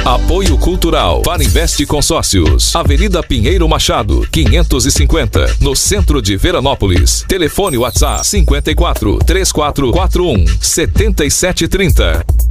Apoio Cultural Farinvest Consórcios, Avenida Pinheiro Machado, 550, no centro de Veranópolis. Telefone WhatsApp 54 3441 7730.